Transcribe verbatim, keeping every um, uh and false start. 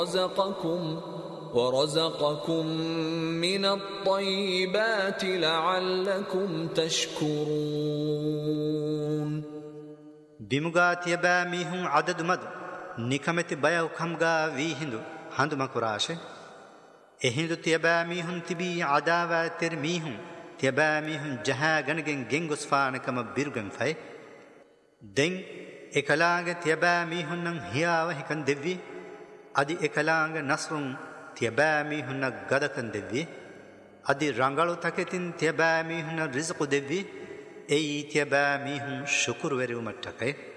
رزقكم ورزقكم من الطيبات لعلكم تشكرون. بمغاتي باميهم عدد مد نكمت بيو خمغا وي هندو هندو مكراشه اهندو تيباميهم تبي عداوة ترميهم تيباميهم جها غنگن گنگسفانكم بيرگن فاي دين اكلاغ تيباميهم نن هياوه كن دبي ادي اكلاغ نصرون تيباميهم ن غدكن دبي ادي رانگالو تكتين تيباميهم رزق دبي اي تيباميهم شكر وريو متكاي